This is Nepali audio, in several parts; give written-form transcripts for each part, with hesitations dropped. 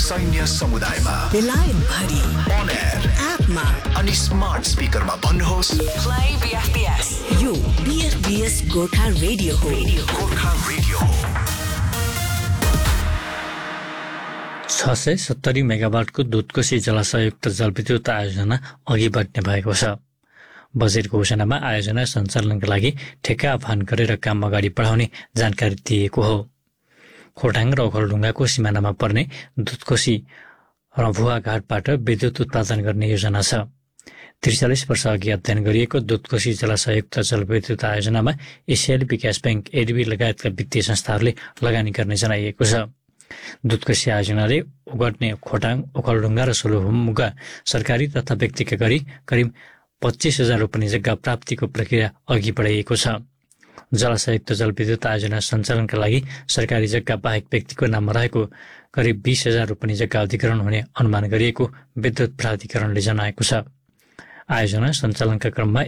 सैन्य समुदायमा, बेलायत भरि, on air, एपमा अनि स्मार्ट स्पिकरमा भन्नुहोस् Play BFBS. यो BFBS गोर्खा रेडियो हो। गोर्खा रेडियो हो। 670 मेगावाटको दुधकोशी जलाशययुक्त जलविद्युत आयोजना अघि बढ्ने भएको छ। बजेट घोषणामा आयोजना सञ्चालनका लागि ठेक्का आह्वान गरेर काम अगाडि बढाउने जानकारी दिएको हो। खोटाङ र ओखलढुङ्गाको सिमानामा पर्ने दुधकोशी रभुवा घाटबाट विद्युत उत्पादन गर्ने योजना छ। 43 वर्ष अघि अध्ययन गरिएको दुधकोशी जलाशययुक्त जलविद्युत आयोजनामा एसियाली विकास ब्याङ्क, एडीबी लगायतका वित्तीय संस्थाहरूले लगानी गर्ने जनाइएको छ। दुधकोशी आयोजनाले ओगट्ने खोटाङ, ओखलढुङ्गा र सोलुखुम्बुका सरकारी तथा व्यक्तिका गरी करिब 25,000 रोपनी जग्गा प्राप्तिको प्रक्रिया अघि बढाइएको छ। जलाशययुक्त जलविद्युत आयोजना सञ्चालनका लागि सरकारी जग्गा बाहेक व्यक्तिको नाममा रहेको करिब 20,000 रोपनी जग्गा अधिग्रहण हुने अनुमान गरिएको विद्युत प्राधिकरणले जनाएको छ। आयोजना सञ्चालनका क्रममा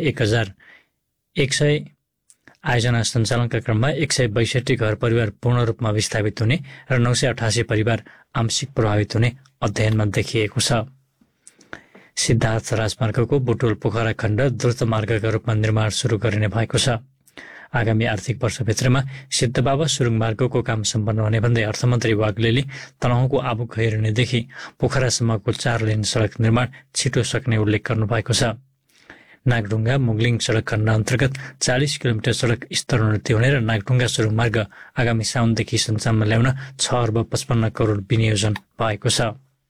162 घर परिवार पूर्ण रूपमा विस्थापित हुने र 988 परिवार आंशिक प्रभावित हुने अध्ययनमा देखिएको छ। सिद्धार्थ राजमार्गको बुटोल पोखरा खण्ड द्रुत मार्गका रूपमा निर्माण सुरु गरिने भएको छ। आगामी आर्थिक वर्षभित्रमा सिद्धबाबा सुरुङ मार्गको काम सम्पन्न हुने भन्दै अर्थमन्त्री वाग्लेले तनहुँको आबुक खैरनीदेखि पोखरासम्मको 4 लेन सडक निर्माण छिटो सक्ने उल्लेख गर्नुभएको छ। नागढुङ्गा मुगलिङ सडक खण्ड अन्तर्गत 40 किलोमिटर सडक स्तरोन्नति हुने र नागढुङ्गा सुरुङ मार्ग आगामी साउनदेखि सञ्चालनमा ल्याउन 6 अर्ब 55 करोड विनियोजन भएको छ।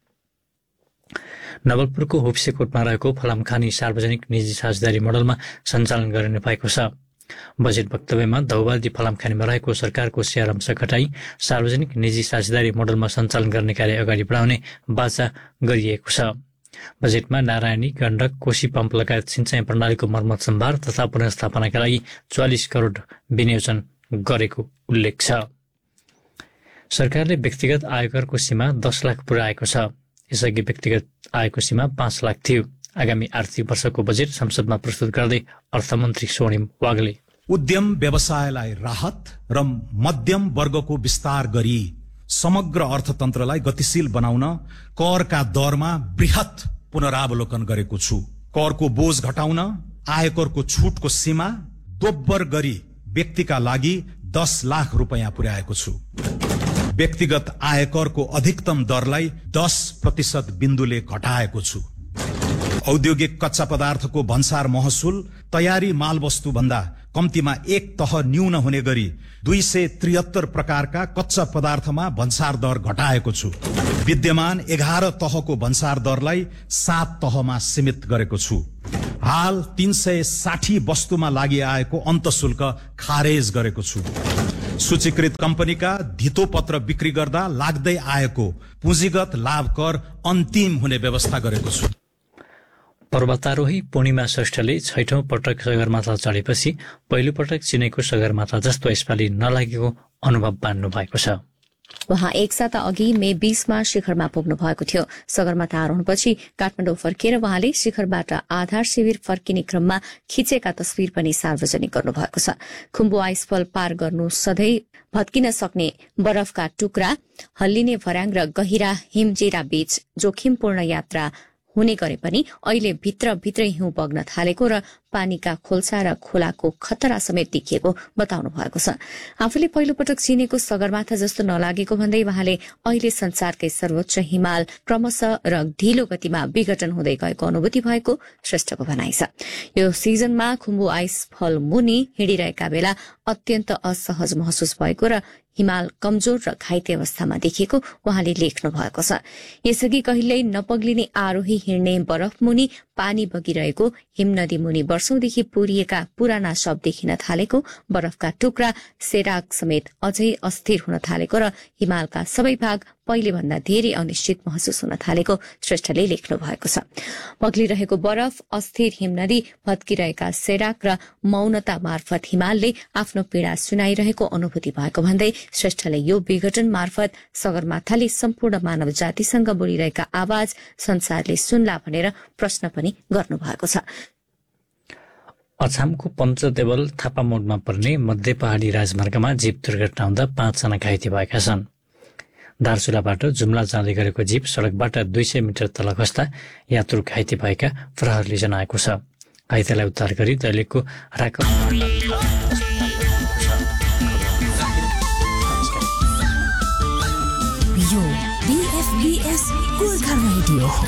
नवलपुरको होप्सेकोटमा रहेको फलामखानी सार्वजनिक निजी साझेदारी मोडलमा सञ्चालन गरिने भएको छ। बजेट वक्तव्यमा दौवादी फलामखानीमा रहेको सरकारको सेयर अंश घटाई सार्वजनिक निजी साझेदारी मोडलमा सञ्चालन गर्ने कार्य अगाडि बढाउने बाचा गरिएको छ। बजेटमा नारायणी, गण्डक, कोशी पम्प लगायत सिंचाई प्रणालीको मर्मत सम्भार तथा पुनर्स्थापनाका लागि 44 करोड विनियोजन गरेको उल्लेख छ। सरकारले व्यक्तिगत आयकरको सीमा 10 लाख पुर्याएको छ। यसअघि व्यक्तिगत आयको सीमा 5 लाख थियो। आगामी आर्थिक वर्षको बजेट संसदमा प्रस्तुत गर्दै अर्थमन्त्री स्वर्णिम वाग्ले उद्यम व्यवसायलाई राहत र मध्यम वर्गको विस्तार गरी समग्र अर्थतन्त्रलाई गतिशील बनाउन करका दरमा बृहत पुनरावलोकन गरेको छु। करको बोझ घटाउन आयकरको छुटको सीमा दोब्बर गरी व्यक्तिका लागि 10 लाख रुपैयाँ पुर्याएको छु। व्यक्तिगत आयकरको अधिकतम दरलाई 10% बिन्दुले घटाएको छु। औद्योगिक कच्चा पदार्थको भन्सार महसुल तयारी मालवस्तु भन्दा कम्तीमा 1 तह न्यून हुने गरी 273 प्रकारका कच्चा पदार्थमा भन्सार दर घटाएको छु। विद्यमान 11 तहको भन्सार दरलाई 7 तहमा सीमित गरेको छु। हाल 360 वस्तुमा लागि आएको अन्तशुल्क खारेज गरेको छु। सूचीकृत कम्पनीका धितोपत्र बिक्री गर्दा लाग्दै आएको पुँजीगत लाभ कर अन्तिम हुने व्यवस्था गरेको छु। पर्वतारोही पूर्णिमा श्रेष्ठले 6औं पटक सगरमाथा चढेपछि पहिलो पटक चिनेको सगरमाथा जस्तो यसपालि नलागेको अनुभव मान्नु भएको छ। उहाँ एक साता अघि मे 20मा शिखरमा पुग्नु भएको थियो। सगरमाथा आरोहणपछि काठमाडौँ फर्किएर उहाँले शिखरबाट आधार शिविर फर्किने क्रममा खिचेका तस्विर पनि सार्वजनिक गर्नुभएको छ। खुम्बु आइसफल पार गर्नु सधैँ भत्किन सक्ने बरफका टुक्रा, हल्लिने भर्याङ र गहिरा हिमजेरा बीच जोखिमपूर्ण यात्रा हुने गरे पनि अहिले भित्रभित्रै हिउँ बग्न थालेको र पानीका खोल्सा र खोलाको खतरा समेत देखिएको बताउनु भएको छ। आफूले पहिलो पटक चिनेको सगरमाथा जस्तो नलागेको भन्दै उहाँले अहिले संसारकै सर्वोच्च हिमाल क्रमशः र ढिलो गतिमा विघटन हुँदै गएको अनुभूति भएको श्रेष्ठको भनाइ छ। यो सिजनमा खुम्बु आइसफल मुनि हिँडिरहेका बेला अत्यन्त असहज महसुस भएको र हिमाल कमजोर र घाइते अवस्थामा देखिएको उहाँले लेख्नु भएको छ। यसअघि कहिल्यै नपग्लिने आरोही हिँड्ने बरफ मुनि पानी बगिरहेको हिमनदी मुनि वर्षौंदेखि पुरिएका पुराना शव देखिन थालेको, बरफका टुक्रा सेराक समेत अझै अस्थिर हुन थालेको र हिमालका सबै भाग पहिले भन्दा धेरै अनिश्चित महसुस हुन थालेको श्रेष्ठले लेख्नु भएको छ। पग्लिरहेको बरफ, अस्थिर हिमनदी, भत्किरहेका सेराक र मौनता मार्फत हिमालले आफ्नो पीड़ा सुनाइरहेको अनुभूति भएको भन्दै श्रेष्ठले यो विघटन मार्फत सगरमाथाले सम्पूर्ण मानव जातिसँग बोलिरहेका आवाज संसारले सुन्ला भनेर प्रश्न पनि गर्नु भएको छ। अछामको पञ्चदेवल थापामोडमा पर्ने मध्य पहाडी राजमार्गमा जीप दुर्घटना हुँदा 5 जना घाइते भएका छन्। दार्चुलाबाट जुम्ला जाँदै गरेको जीप सडकबाट 200 मिटर तल खस्दा यात्रु घाइते भएका प्रहरीले जनाएको छ। घाइतेलाई उद्धार गरी दैलेखको राक यो BFBS गोर्खा रेडियो हो।